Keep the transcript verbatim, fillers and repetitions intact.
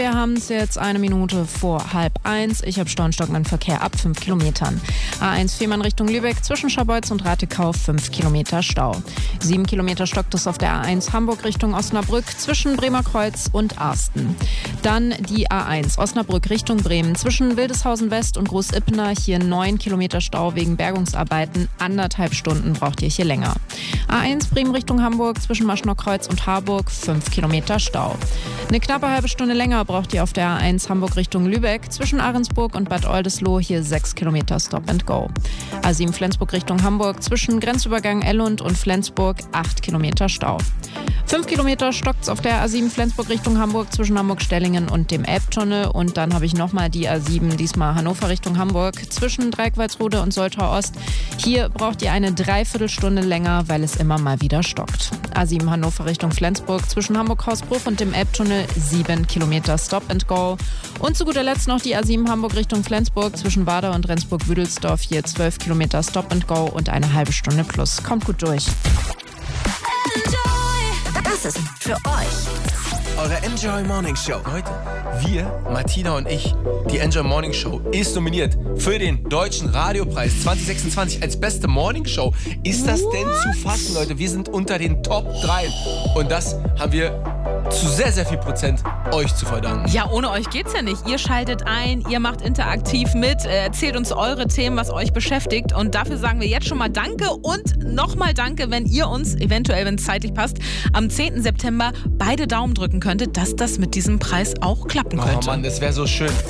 Wir haben es jetzt eine Minute vor halb eins. Ich habe Stau und stockenden Verkehr ab fünf Kilometern. A eins Fehmarn Richtung Lübeck zwischen Scharbeutz und Ratekau fünf Kilometer Stau. sieben Kilometer stockt es auf der A eins Hamburg Richtung Osnabrück zwischen Bremer Kreuz und Arsten. Dann die A eins Osnabrück Richtung Bremen zwischen Wildeshausen West und Großippener. Hier neun Kilometer Stau wegen Bergungsarbeiten. Anderthalb Stunden braucht ihr hier länger. A eins Bremen Richtung Hamburg zwischen Maschnockreuz und Harburg fünf Kilometer Stau. Eine knappe halbe Stunde länger braucht ihr auf der A eins Hamburg Richtung Lübeck zwischen Ahrensburg und Bad Oldesloe. Hier sechs Kilometer Stop and Go. A sieben Flensburg Richtung Hamburg zwischen Grenzübergang Ellund und Flensburg acht Kilometer Stau. fünf Kilometer stockt's auf der A sieben Flensburg Richtung Hamburg zwischen Hamburg-Stellingen und dem Elbtunnel. Und dann habe ich nochmal die A sieben, diesmal Hannover Richtung Hamburg zwischen Dreikwaldsrode und Soltau Ost. Hier braucht ihr eine Dreiviertelstunde länger, weil es immer mal wieder stockt. A sieben Hannover Richtung Flensburg zwischen Hamburg-Hausbruch und dem Elbtunnel sieben Kilometer Stop and Go. Und zu guter Letzt noch die A sieben Hamburg Richtung Flensburg zwischen Wader und Rendsburg-Büdelsdorf. Hier zwölf Kilometer Stop and Go und eine halbe Stunde plus. Kommt gut durch. Das ist für euch eure Enjoy Morning Show. Leute, wir, Martina und ich, die Enjoy Morning Show ist nominiert für den Deutschen Radiopreis zwanzig sechsundzwanzig als beste Morning Show. Ist das denn zu fassen, Leute? Wir sind unter den Top drei. Und das haben wir zu sehr, sehr viel Prozent euch zu verdanken. Ja, ohne euch geht's ja nicht. Ihr schaltet ein, ihr macht interaktiv mit, erzählt uns eure Themen, was euch beschäftigt. Und dafür sagen wir jetzt schon mal Danke und nochmal Danke, wenn ihr uns, eventuell, wenn es zeitlich passt, am zehnten September beide Daumen drücken könntet, dass das mit diesem Preis auch klappen könnte. Oh Mann, das wäre so schön.